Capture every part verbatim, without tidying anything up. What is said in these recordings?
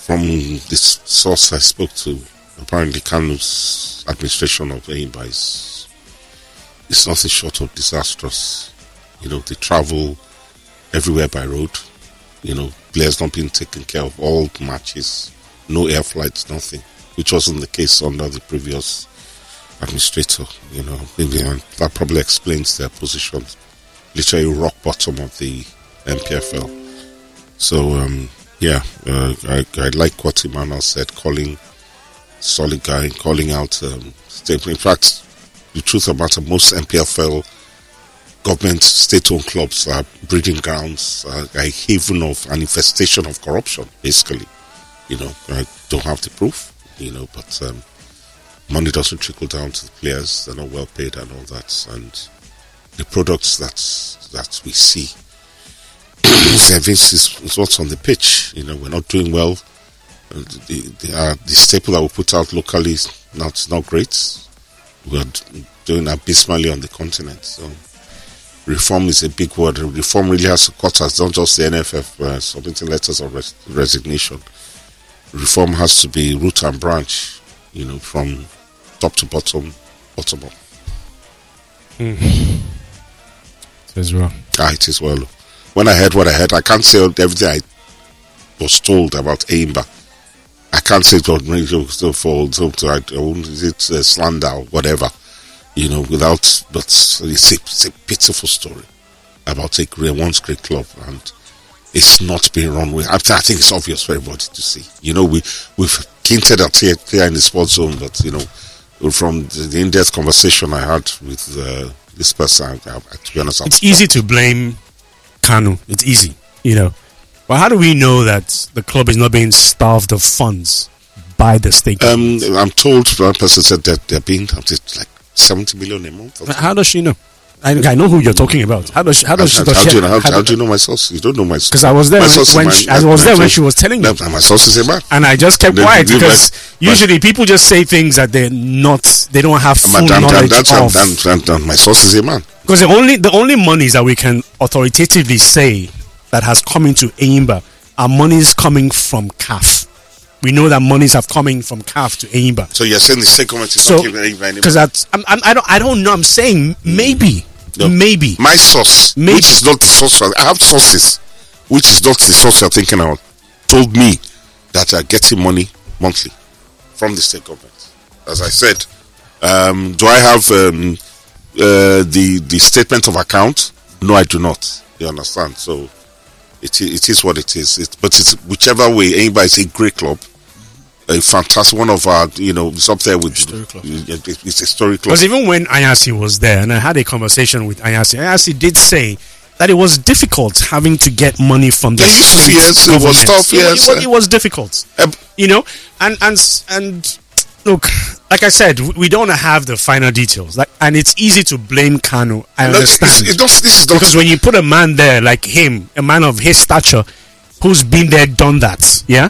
from this source I spoke to, apparently Kanu's administration of Enyimba is it's nothing short of disastrous. You know, they travel everywhere by road. You know, players not being taken care of, all matches, no air flights, nothing, which wasn't the case under the previous administrator. You know, maybe that probably explains their position. Literally rock bottom of the M P F L. So, um, yeah, uh, I, I like what Emmanuel said, calling solid guy, calling out um, statement. In fact, the truth of the matter, most M P F L government state-owned clubs are breeding grounds, uh, a haven of an infestation of corruption, basically. You know, I don't have the proof, you know, but um, money doesn't trickle down to the players. They're not well paid and all that. And the products that, that we see, service is, is what's on the pitch. You know, we're not doing well. Uh, the, the, uh, the staple that we put out locally is not, not great. We're doing abysmally on the continent. So reform is a big word. Reform really has to cut us, not just the N F F uh, submitting letters of res- resignation. Reform has to be root and branch, you know, from top to bottom, bottom up. Mm. It is well. Ah, it is well. When I heard what I heard, I can't say everything I was told about Enyimba. I can't say it was radio for is it uh, slander or whatever, you know, without, but it's a, it's a pitiful story about a great, once great club, and it's not being run with. I think it's obvious for everybody to see. You know, we, we've hinted at it here in the sports zone, but, you know, from the, the in-depth conversation I had with uh, this person, I, I, to be honest, it's easy to blame Kanu. It's easy, you know. But how do we know that the club is not being starved of funds by the state? Um, I'm told one person said that they're being like seventy million a month. How does she know? I, I know who you're talking about. How does she? How does how, she? Does how, she do you know, how, how, how do you know my source? You don't know my source. Because I was there my when, when she, I was there when she was telling me. My source is a man, and I just kept then, quiet then, because my, usually my, people just say things that they're not. They don't have full damn, knowledge damn, damn, of. damn, damn, damn, my source is a man. Because the only the only monies that we can authoritatively say that has come into Enyimba are monies coming from C A F. We know that monies have coming from C A F to Enyimba. So you're saying the state government is so, not giving Enyimba any because I'm, I'm, I don't I don't know. I'm saying maybe no. maybe my source, maybe. which is not the source. I have sources, which is not the source you're thinking about, told me that are getting money monthly from the state government. As I said, um, do I have um, uh, the the statement of account? No, I do not. You understand? So it it is what it is. It, but it's whichever way. Enyimba is a great club, a fantastic one of our. You know, it's up there with historic club. It, it's a historic club. Because even when Ayasi was there, and I had a conversation with Ayasi, Ayasi did say that it was difficult having to get money from the state yes, government. It was tough. Yes, it, it, was, it was difficult. Um, you know, and and and. Look, like I said, we don't have the final details, like, and it's easy to blame Kanu. I no, understand it's, it's not, this is not because when you put a man there like him, a man of his stature, who's been there, done that, yeah,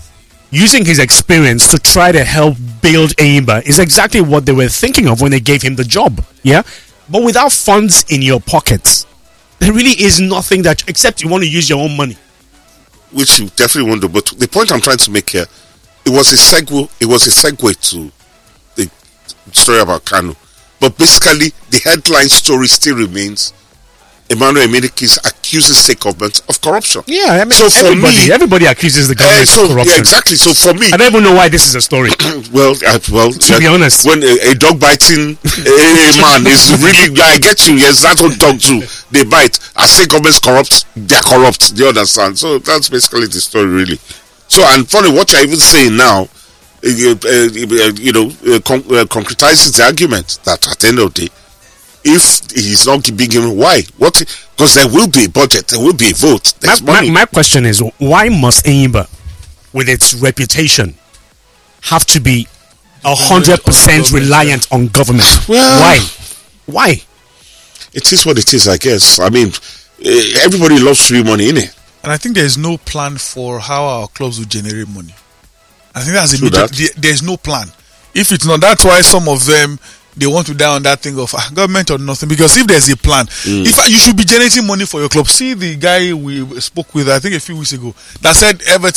using his experience to try to help build Enyimba is exactly what they were thinking of when they gave him the job, yeah. But without funds in your pockets, there really is nothing that except you want to use your own money, which you definitely want to. But the point I'm trying to make here. It was a segue. It was a segue to the story about Kanu, but basically the headline story still remains: Emmanuel Emenike's accuses state government of corruption. Yeah, I mean, so for everybody, me, everybody accuses the government uh, so, of corruption. Yeah, exactly. So for me, I don't even know why this is a story. well, uh, well, to yeah, be honest, when a, a dog biting a man is really, yeah, I get you. Yes, that's what dog do. They bite. As state governments corrupt, they're corrupt. Do you understand? So that's basically the story, really. So, and funny, what you're even saying now, uh, uh, you know, uh, con- uh, concretizes the argument that at the end of the day, if he's not being given, why? What? Because there will be a budget, there will be a vote. There's my, money. My, my question is, why must Enyimba, with its reputation, have to be a hundred percent reliant on government? Well, why? Why? It is what it is, I guess. I mean, uh, everybody loves free money, innit? And I think there is no plan for how our clubs will generate money. I think that's a major, that. there, there's no plan. If it's not, that's why some of them, they want to die on that thing of ah, government or nothing. Because if there's a plan, mm. if you should be generating money for your club. See the guy we spoke with, I think a few weeks ago, that said Everton